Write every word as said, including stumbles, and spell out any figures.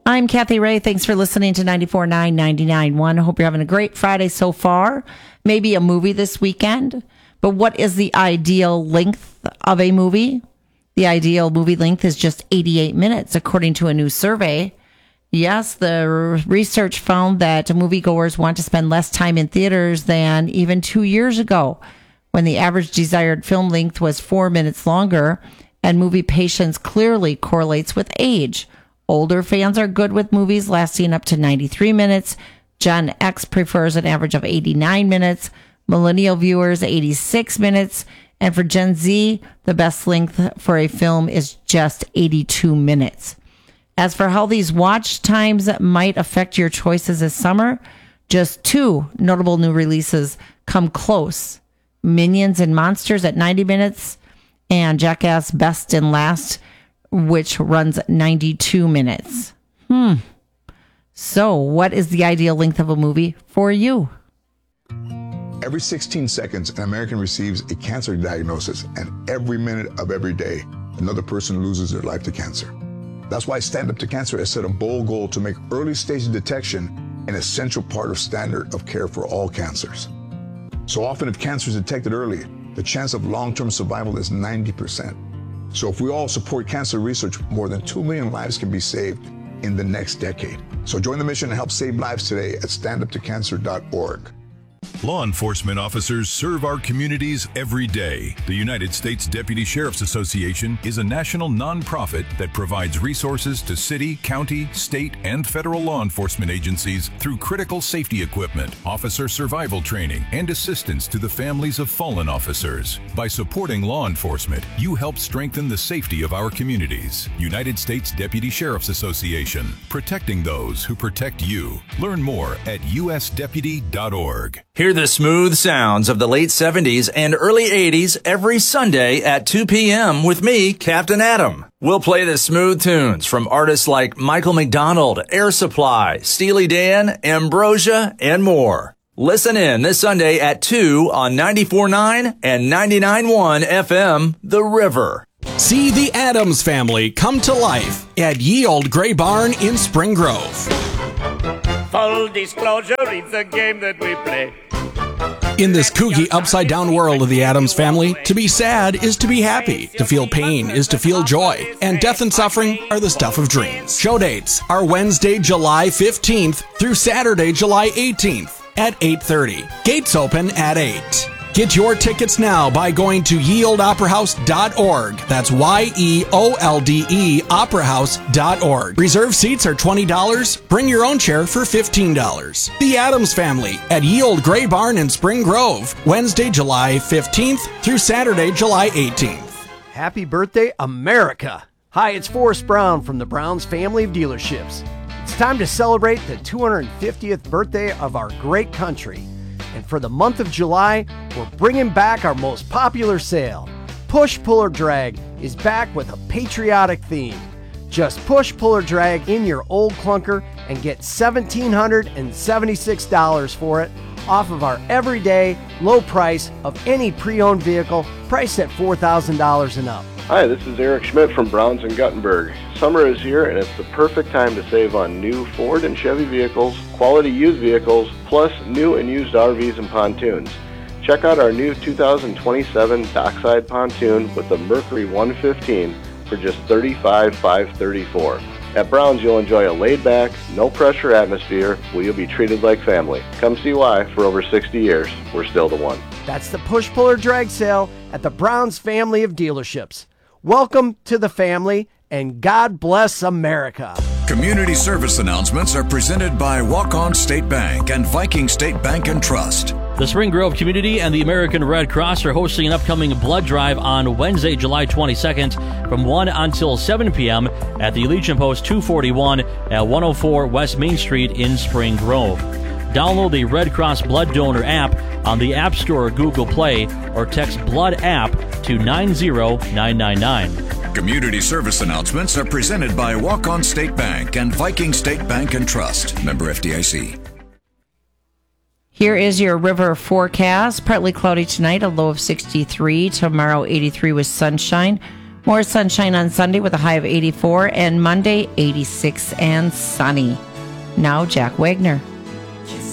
I'm Kathy Ray. Thanks for listening to ninety-four point nine, ninety-nine point one. I hope you're having a great Friday so far. Maybe a movie this weekend. But what is the ideal length of a movie? The ideal movie length is just eighty-eight minutes, according to a new survey. Yes, the research found that moviegoers want to spend less time in theaters than even two years ago, when the average desired film length was four minutes longer, and movie patience clearly correlates with age. Older fans are good with movies lasting up to ninety-three minutes. Gen X prefers an average of eighty-nine minutes. Millennial viewers, eighty-six minutes. And for Gen Z, the best length for a film is just eighty-two minutes. As for how these watch times might affect your choices this summer, just two notable new releases come close. Minions and Monsters at ninety minutes, and Jackass Best and Last, which runs ninety-two minutes. Hmm. So, what is the ideal length of a movie for you? Every sixteen seconds, an American receives a cancer diagnosis, and every minute of every day, another person loses their life to cancer. That's why Stand Up to Cancer has set a bold goal to make early stage detection an essential part of standard of care for all cancers. So often, if cancer is detected early, the chance of long-term survival is ninety percent. So if we all support cancer research, more than two million lives can be saved in the next decade. So join the mission and help save lives today at stand up to cancer dot org. Law enforcement officers serve our communities every day. The United States Deputy Sheriff's Association is a national nonprofit that provides resources to city, county, state, and federal law enforcement agencies through critical safety equipment, officer survival training, and assistance to the families of fallen officers. By supporting law enforcement, you help strengthen the safety of our communities. United States Deputy Sheriff's Association, protecting those who protect you. Learn more at u s deputy dot org. Hear the smooth sounds of the late seventies and early eighties every Sunday at two p.m. with me, Captain Adam. We'll play the smooth tunes from artists like Michael McDonald, Air Supply, Steely Dan, Ambrosia, and more. Listen in this Sunday at two on ninety-four point nine and ninety-nine point one F M, The River. See the Addams Family come to life at Ye Old Gray Barn in Spring Grove. Full disclosure, it's a game that we play. In this kooky, upside-down world of the Addams Family, to be sad is to be happy. To feel pain is to feel joy. And death and suffering are the stuff of dreams. Show dates are Wednesday, July fifteenth through Saturday, July eighteenth at eight thirty. Gates open at eight. Get your tickets now by going to ye old opera house dot org. That's Y E O L D E opera house dot org. Reserved seats are twenty dollars. Bring your own chair for fifteen dollars. The Addams Family at Ye Old Gray Barn in Spring Grove, Wednesday, July fifteenth through Saturday, July eighteenth. Happy birthday, America! Hi, it's Forrest Brown from the Browns family of dealerships. It's time to celebrate the two hundred fiftieth birthday of our great country. And for the month of July, we're bringing back our most popular sale. Push Pull or Drag is back with a patriotic theme. Just push, pull, or drag in your old clunker and get one thousand seven hundred seventy-six dollars for it off of our everyday low price of any pre-owned vehicle priced at four thousand dollars and up. Hi, this is Eric Schmidt from Browns in Guttenberg. Summer is here and it's the perfect time to save on new Ford and Chevy vehicles, quality used vehicles, plus new and used R Vs and pontoons. Check out our new two thousand twenty-seven Dockside pontoon with the Mercury one fifteen for just thirty-five thousand five hundred thirty-four dollars. At Browns, you'll enjoy a laid-back, no-pressure atmosphere where you'll be treated like family. Come see why. For over sixty years, we're still the one. That's the Push, Pull, or Drag sale at the Browns family of dealerships. Welcome to the family, and God bless America. Community service announcements are presented by Walk-On State Bank and Viking State Bank and Trust. The Spring Grove community and the American Red Cross are hosting an upcoming blood drive on Wednesday, July twenty-second from one until seven p.m. at the Legion Post two forty-one at one oh four West Main Street in Spring Grove. Download the Red Cross Blood Donor app on the App Store or Google Play or text BLOOD APP to nine zero nine nine nine. Community service announcements are presented by Walk-On State Bank and Viking State Bank and Trust. Member F D I C. Here is your river forecast. Partly cloudy tonight, a low of sixty-three. Tomorrow, eighty-three with sunshine. More sunshine on Sunday with a high of eighty-four, and Monday, eighty-six and sunny. Now, Jack Wagner.